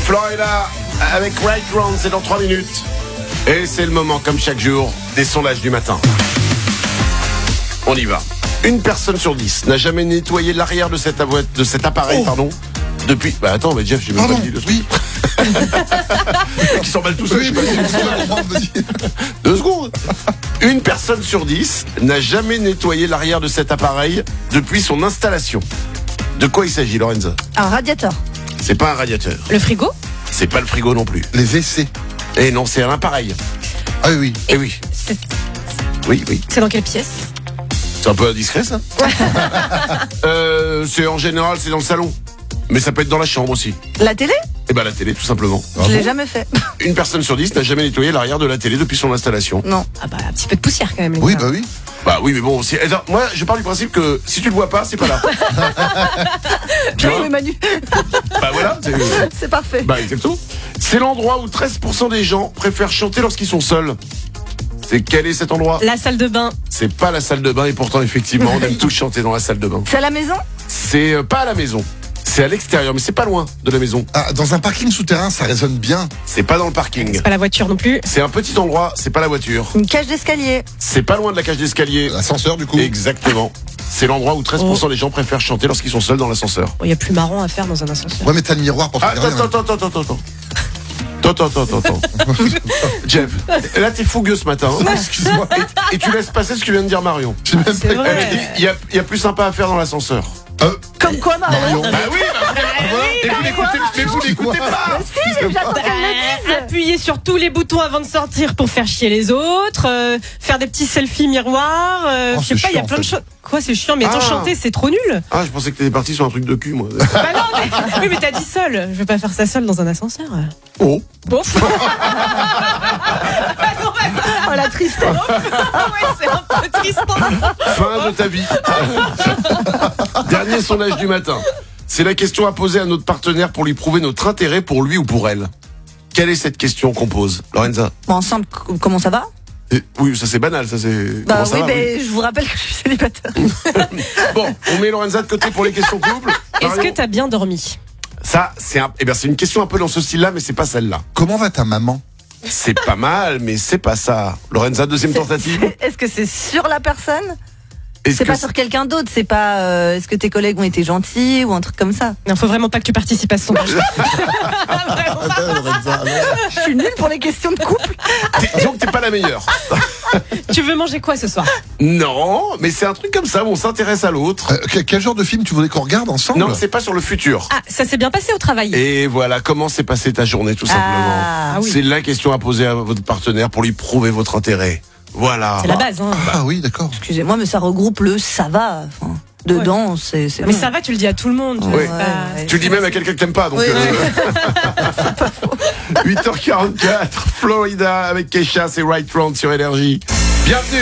Florida avec Right Round, c'est dans 3 minutes. Et c'est le moment, comme chaque jour, des sondages du matin. On y va. Une personne sur 10 n'a jamais nettoyé l'arrière de cet appareil, depuis... Bah attends, mais Jeff, j'ai même pas dit le truc. Oui. Qui s'emballe tout seul. Oui, vas-y. 2 secondes. Une personne sur 10 n'a jamais nettoyé l'arrière de cet appareil depuis son installation. De quoi il s'agit, Lorenza? Un radiateur. C'est pas un radiateur. Le frigo? C'est pas le frigo non plus. Les WC. Et non, c'est un appareil. Ah oui. Eh oui. Oui. C'est dans quelle pièce? C'est un peu indiscret, ça. C'est en général, c'est dans le salon. Mais ça peut être dans la chambre aussi. La télé? Eh ben la télé, tout simplement. Je l'ai jamais fait. Une personne sur 10 n'a jamais nettoyé l'arrière de la télé depuis son installation. Non. Ah bah un petit peu de poussière quand même. Oui, bah oui. Bah oui, mais bon, moi je pars du principe que si tu le vois pas, c'est pas là. Tu vois? Oui, Manu. Bah voilà. C'est parfait. Bah exactement. C'est l'endroit où 13% des gens préfèrent chanter lorsqu'ils sont seuls. Quel est cet endroit? La salle de bain. C'est pas la salle de bain et pourtant effectivement on aime tous chanter dans la salle de bain. C'est à la maison? C'est pas à la maison. C'est à l'extérieur, mais c'est pas loin de la maison. Ah, dans un parking souterrain, ça résonne bien. C'est pas dans le parking. C'est pas la voiture non plus. C'est un petit endroit, c'est pas la voiture. Une cage d'escalier. C'est pas loin de la cage d'escalier. L'ascenseur, du coup. Exactement. C'est l'endroit où 13% des gens préfèrent chanter lorsqu'ils sont seuls dans l'ascenseur. Il y a plus marrant à faire dans un ascenseur. Ouais, mais t'as le miroir pour faire rien. Attends. Jeff, là t'es fougueux ce matin. Hein. Excuse-moi. Et tu laisses passer ce que vient de dire Marion. J'ai même C'est pas... vrai. Elle a dit, il y a plus sympa à faire dans l'ascenseur. Comme quoi, Marion? Bah oui, et vous n'écoutez pas. Si, mais j'attends qu'elle me dise. Appuyer sur tous les boutons avant de sortir pour faire chier les autres, faire des petits selfies miroirs, Oh, je sais c'est pas, il y a chiant, plein de en fait. choses. Quoi, c'est chiant, mais attends, chanter, c'est trop nul. Ah, je pensais que t'étais parti sur un truc de cul, moi. Bah non, mais, oui, mais t'as dit seul. Je vais pas faire ça seul dans un ascenseur. Oh. Bon. Oh, la tristesse. Ah ouais, c'est un peu triste. Fin de ta vie. Dernier sondage du matin. C'est la question à poser à notre partenaire pour lui prouver notre intérêt pour lui ou pour elle. Quelle est cette question qu'on pose, Lorenza? Bon, ensemble, comment ça va? Oui, ça c'est banal, ça c'est... Bah Comment ça oui, va, mais je vous rappelle que je suis célibataire. Bon, on met Lorenza de côté pour les questions couple. Est-ce Marion, que t'as bien dormi? ça, c'est une question un peu dans ce style-là, mais c'est pas celle-là. Comment va ta maman? C'est pas mal, mais c'est pas ça. Lorenza, deuxième tentative. Est-ce que c'est sur la personne? Est-ce C'est que pas sur quelqu'un d'autre, c'est pas est-ce que tes collègues ont été gentils ou un truc comme ça? Non, faut vraiment pas que tu participes à ce sondage. Je suis nulle pour les questions de couple. Disons que t'es pas la meilleure. Tu veux manger quoi ce soir? Non, mais c'est un truc comme ça où on s'intéresse à l'autre. Quel genre de film tu voulais qu'on regarde ensemble? Non, c'est pas sur le futur. Ah, ça s'est bien passé au travail. Et voilà, comment s'est passée ta journée, tout simplement. Ah oui. C'est la question à poser à votre partenaire pour lui prouver votre intérêt. Voilà. C'est la base, hein. Ah oui, d'accord. Excusez-moi, mais ça regroupe le ça va. Enfin, dedans, c'est Mais ça va, tu le dis à tout le monde. Oui. C'est pas- Tu le dis même à quelqu'un que t'aimes pas, donc. Oui, 8h44, Florida avec Kesha, c'est Right Round sur Énergie. Bienvenue.